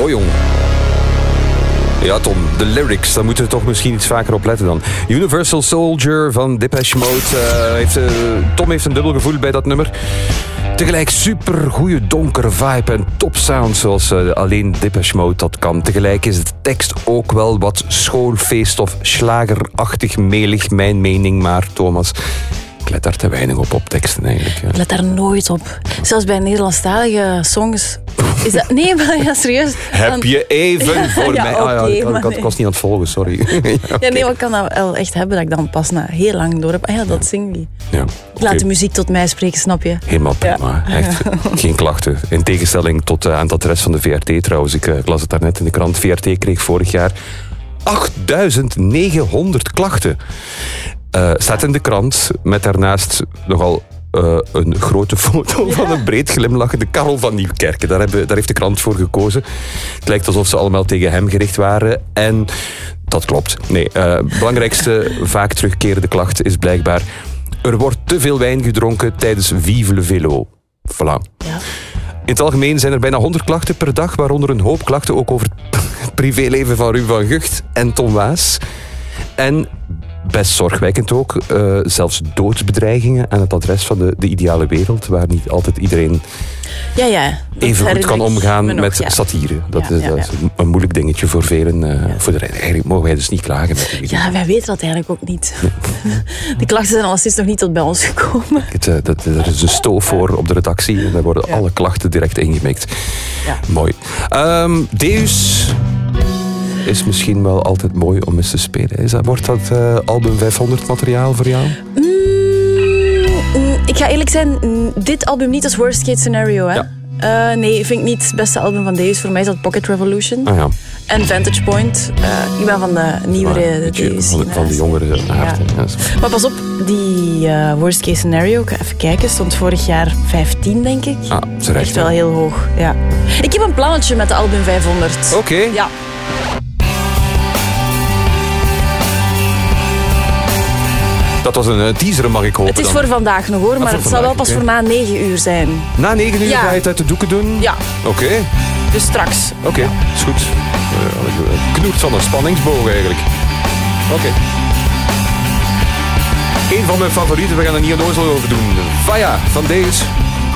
Mooi, jong. Ja, Tom, de lyrics, daar moeten we toch misschien iets vaker op letten dan. Universal Soldier van Depeche Mode. Tom heeft een dubbel gevoel bij dat nummer. Tegelijk super goede donkere vibe en top sound zoals alleen Depeche Mode dat kan. Tegelijk is de tekst ook wel wat schoolfeest of slagerachtig melig, mijn mening maar, Thomas. Ik let daar te weinig op teksten eigenlijk. Ja. Ik let daar nooit op. Zelfs bij Nederlandstalige songs. Is dat... Nee, maar ja, serieus. Heb je even voor ja, mij... Okay, ik was niet aan het volgen, sorry. Ja, nee, maar ik kan dat wel echt hebben dat ik dan pas na heel lang door heb. Ah ja, dat zingt die. Ja, Ik laat de muziek tot mij spreken, snap je? Helemaal prima. Ja. Echt geen klachten. In tegenstelling tot aan de rest van de VRT trouwens. Ik las het daarnet in de krant. VRT kreeg vorig jaar 8.900 klachten. Staat in de krant met daarnaast nogal een grote foto van een breed glimlachende Karel van Nieuwkerken. Daar heeft de krant voor gekozen. Het lijkt alsof ze allemaal tegen hem gericht waren. En dat klopt. Nee, belangrijkste vaak terugkerende klacht is blijkbaar: er wordt te veel wijn gedronken tijdens Vive le Vélo. Voilà. Ja. In het algemeen zijn er bijna 100 klachten per dag, waaronder een hoop klachten ook over het privéleven van Ruud van Gucht en Tom Waas. En best zorgwekkend ook, zelfs doodsbedreigingen aan het adres van de ideale wereld, waar niet altijd iedereen even goed kan omgaan met satire. Dat is een moeilijk dingetje voor velen. Voor de rest, eigenlijk mogen wij dus niet klagen met die video. Ja, wij weten dat eigenlijk ook niet. Die klachten zijn alleszins nog niet tot bij ons gekomen. Er is een stoof voor op de redactie en daar worden alle klachten direct ingemikt. Ja. Mooi. Deus is misschien wel altijd mooi om eens te spelen. Wordt dat album 500 materiaal voor jou? Ik ga eerlijk zijn, dit album niet als worst case scenario. Hè? Ja. Nee, vind ik niet het beste album van Deus. Voor mij is dat Pocket Revolution. Ah, ja. En Vantage Point. Ik ben van de nieuwere Deus. Van de jongere aard. Ja. Maar pas op, die worst case scenario, ik ga even kijken, stond vorig jaar 15, denk ik. Ah, terecht. Echt wel heel hoog. Ja. Ik heb een plannetje met de album 500. Oké. Ja. Dat was een teaser, mag ik hopen. Het is voor vandaag nog hoor, maar het zal wel pas voor na 9 uur zijn. Na 9 uur ga je het uit de doeken doen? Ja. Oké. Dus straks. Oké, is goed. Knoert van een spanningsboog eigenlijk. Oké. Eén van mijn favorieten, we gaan er niet onnozel over doen. Vaya, van deze.